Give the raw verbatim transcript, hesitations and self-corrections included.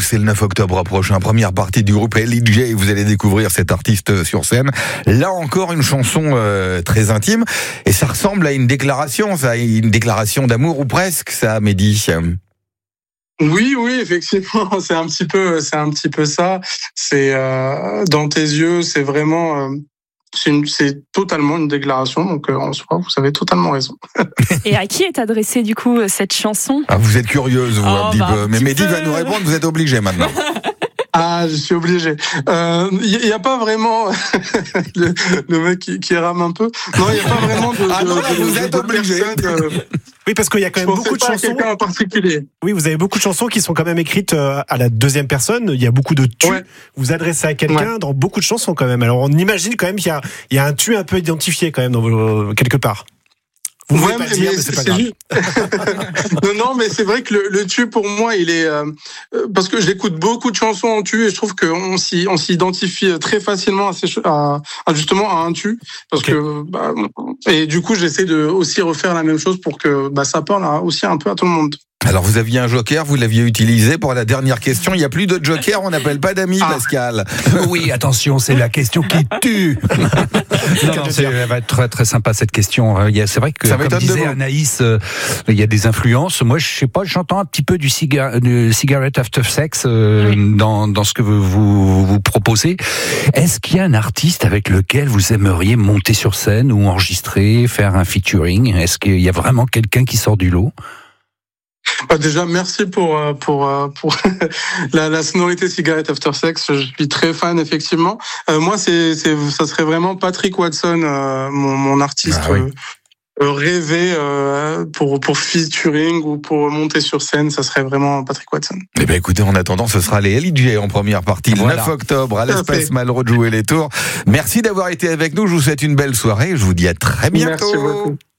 c'est le neuf octobre prochain, première partie du groupe Ellie J. Vous allez découvrir cet artiste sur scène. Là encore, une chanson euh, très intime. Et ça ressemble à une déclaration, ça, une déclaration d'amour ou presque, ça, Mehdi. Oui, oui, effectivement, c'est un petit peu, c'est un petit peu ça. C'est euh, dans tes yeux, c'est vraiment, euh, c'est, une, c'est totalement une déclaration. Donc, euh, en soi, vous avez totalement raison. Et à qui est adressée du coup cette chanson ? Ah, vous êtes curieuse, vous, oh, un petit bah, peu. un Mais petit Mehdi peu. va nous répondre. Vous êtes obligé maintenant. Ah, je suis obligé. Il euh, y, y a pas vraiment le, le mec qui, qui rame un peu. Non, il y a pas vraiment de. Ah non, de, là, de, vous de, êtes de obligé. euh, Oui, parce qu'il y a quand même beaucoup de pas chansons. quelqu'un en particulier. Oui, vous avez beaucoup de chansons qui sont quand même écrites à la deuxième personne. Il y a beaucoup de tu. Ouais. Vous adressez à quelqu'un Ouais. dans beaucoup de chansons quand même. Alors on imagine quand même qu'il y a, il y a un tu un peu identifié quand même dans vos, quelque part. Vous Ouais, pouvez pas mais, le dire, mais mais c'est, c'est, pas grave. juste... non, non, mais c'est vrai que le, le tu pour moi, il est euh, parce que j'écoute beaucoup de chansons en tu et je trouve qu'on s'y on s'y identifie très facilement à, ces, à, à justement à un tu parce okay. que bah, et du coup j'essaie de aussi refaire la même chose pour que bah, ça parle aussi un peu à tout le monde. Alors vous aviez un joker, vous l'aviez utilisé pour la dernière question. Il n'y a plus de joker, on n'appelle pas d'amis, ah. Pascal. Oui, attention, c'est la question qui tue. non, non, c'est, elle va être très très sympa cette question. C'est vrai que ça comme disait Anaïs, euh, il y a des influences. Moi, je sais pas, j'entends un petit peu du, cigar- du cigarette after sex euh, oui. dans dans ce que vous, vous vous proposez. Est-ce qu'il y a un artiste avec lequel vous aimeriez monter sur scène ou enregistrer, faire un featuring ? Est-ce qu'il y a vraiment quelqu'un qui sort du lot ? Bah déjà, merci pour pour pour la, la sonorité Cigarette After Sex. Je suis très fan, effectivement. Euh, moi, c'est c'est ça serait vraiment Patrick Watson, euh, mon mon artiste ah, oui. euh, rêvé euh, pour pour featuring ou pour monter sur scène. Ça serait vraiment Patrick Watson. Eh ben écoutez, en attendant, ce sera les Ellie J en première partie le voilà. neuf octobre à l'Espace Malraux de jouer les tours. Merci d'avoir été avec nous. Je vous souhaite une belle soirée. Je vous dis à très bientôt. Merci beaucoup.